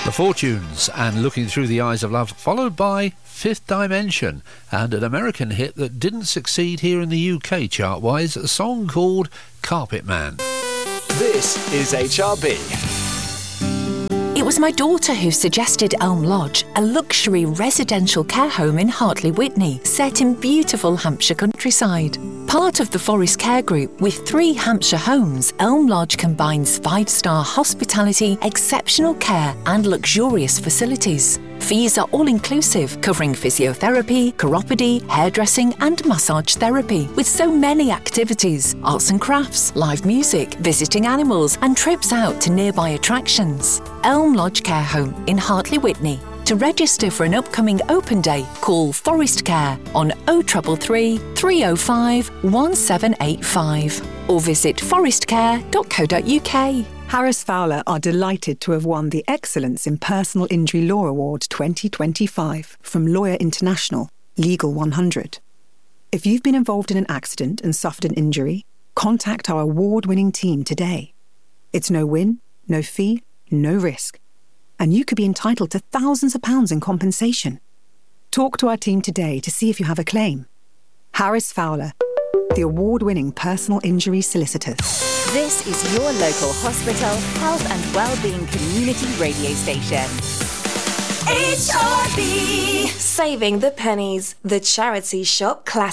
The Fortunes and Looking Through the Eyes of Love, followed by Fifth Dimension and an American hit that didn't succeed here in the UK chart-wise, a song called Carpet Man. This is HRB. It was my daughter who suggested Elm Lodge, a luxury residential care home in Hartley Witney, set in beautiful Hampshire countryside. Part of the Forest Care Group with 3 Hampshire homes, Elm Lodge combines 5-star hospitality, exceptional care and luxurious facilities. Fees are all-inclusive, covering physiotherapy, chiropody, hairdressing and massage therapy, with so many activities, arts and crafts, live music, visiting animals and trips out to nearby attractions. Elm Lodge Care Home in Hartley Witney. To register for an upcoming open day, call Forest Care on 0333 305 1785 or visit forestcare.co.uk. Harris Fowler are delighted to have won the Excellence in Personal Injury Law Award 2025 from Lawyer International, Legal 100. If you've been involved in an accident and suffered an injury, contact our award-winning team today. It's no win, no fee, no risk, and you could be entitled to thousands of pounds in compensation. Talk to our team today to see if you have a claim. Harris Fowler, the award-winning personal injury solicitors. This is your local hospital, health and wellbeing community radio station. HRB. Saving the Pennies, the charity shop classic.